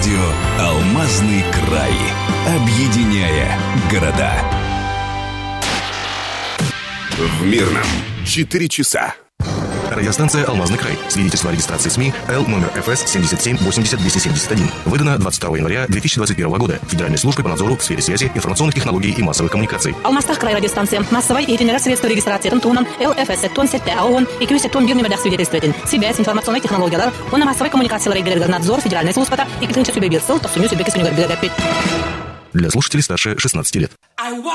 Радио «Алмазный край». Объединяя города. В Мирном 4 часа. Радиостанция «Алмазный край». Свидетельство о регистрации СМИ Л номер ФС 77 80 271. Выдано 22 января 2021 года Федеральной службой по надзору в сфере связи, информационных технологий и массовых коммуникаций. Алмазтах край радиостанция. Массовой и средства регистрации Тунтунан ЛФС Тон Сетте АОН и Кюсе Тон Бирнемедах свидетельствует. Связь, информационные технологии, он массовой коммуникации надзор Федеральной службы и Китынча Сюбебирсел, то Суню Сюбекис Универбиргапит. Для слушателей старше 16 лет.